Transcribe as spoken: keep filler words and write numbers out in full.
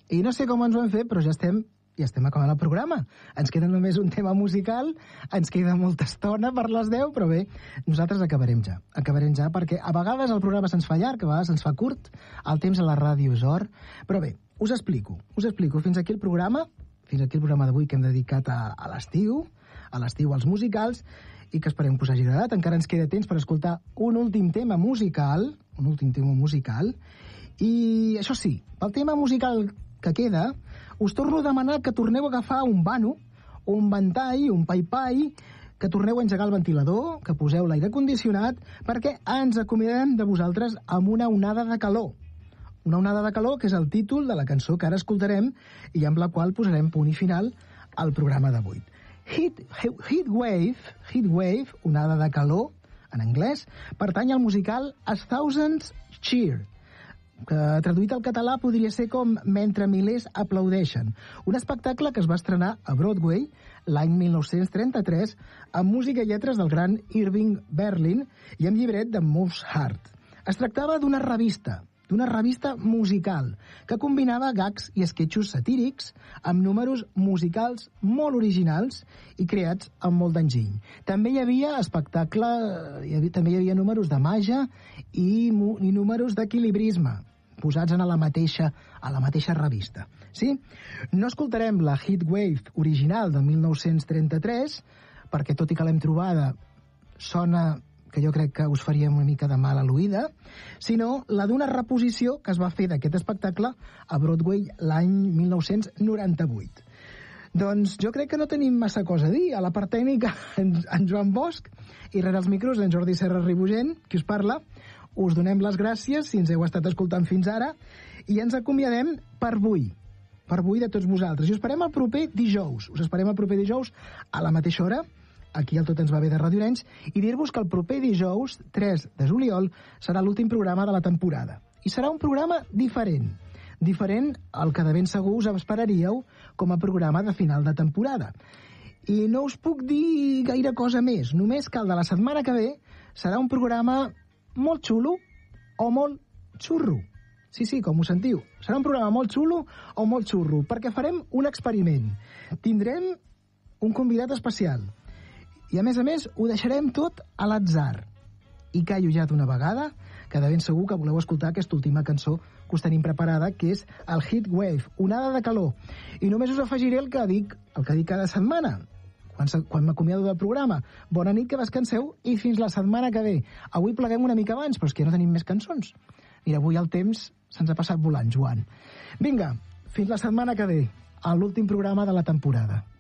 I no sé com ens ho hem fet, però ja estem ja estem acabant el programa. Ens queda només un tema musical, ens queda molta estona per les deu, però bé, nosaltres acabarem ja. Acabarem ja, perquè a vegades el programa se'ns fa llarg, a vegades se'ns fa curt, el temps a la ràdio és or, però bé, us explico, us explico. Fins aquí el programa, fins aquí el programa d'avui que hem dedicat a, a l'estiu, a l'estiu als musicals, i que esperem que us hagi agradat. Encara ens queda temps per escoltar un últim tema musical, un últim tema musical, i això sí, pel tema musical que queda, us torno a demanar que torneu a agafar un vano, un ventall, un pai-pai, que torneu a engegar el ventilador, que poseu l'aire condicionat, perquè ens acomiadem de vosaltres amb una onada de calor. Una onada de calor, que és el títol de la cançó que ara escoltarem i amb la qual posarem punt i final al programa d'avui. Heat, heat Wave, Heat Wave, onada de calor, en anglès, pertany al musical A Thousand's Cheer, que traduït al català podria ser com Mentre milers aplaudeixen, un espectacle que es va estrenar a Broadway l'any mil nou-cents trenta-tres amb música i lletres del gran Irving Berlin i amb llibret de Mouse Hart. Es tractava d'una revista, d'una revista musical que combinava gags i esquetxos satírics amb números musicals molt originals i creats amb molt d'enginy. També hi havia espectacle, hi havia, també hi havia números de màgia i, i números d'equilibrisme posats en la mateixa, a la mateixa revista. Sí? No escoltarem la Heat Wave original de mil nou-cents trenta-tres, perquè tot i que l'hem trobada sona que jo crec que us faria una mica de mal a l'oïda, sinó la d'una reposició que es va fer d'aquest espectacle a Broadway l'any mil nou-cents noranta-vuit. Doncs jo crec que no tenim massa cosa a dir. A la part tècnica, en, en Joan Bosch, i rere els micros, en Jordi Serra Ribugent, qui us parla. Us donem les gràcies si ens heu estat escoltant fins ara i ens acomiadem per avui, per avui de tots vosaltres. I us esperem el proper dijous. Us esperem el proper dijous a la mateixa hora, aquí al Tot ens va bé de Radio Arenys, i dir-vos que el proper dijous, tres de juliol, serà l'últim programa de la temporada. I serà un programa diferent, diferent al que de ben segur us esperaríeu com a programa de final de temporada. I no us puc dir gaire cosa més, només que el de la setmana que ve serà un programa molt xulo o molt xurro. Sí, sí, com ho sentiu. Serà un programa molt xulo o molt xurro, perquè farem un experiment. Tindrem un convidat especial. I, a més a més, ho deixarem tot a l'atzar. I callo ja d'una vegada, que de ben segur que voleu escoltar aquesta última cançó que us tenim preparada, que és el Heat Wave, onada de calor. I només us afegiré el que dic, el que dic cada setmana, quan, quan m'acomiado del programa. Bona nit, que descanseu, i fins la setmana que ve. Avui pleguem una mica abans, però és que ja no tenim més cançons. Mira, avui el temps se'ns ha passat volant, Joan. Vinga, fins la setmana que ve, a l'últim programa de la temporada.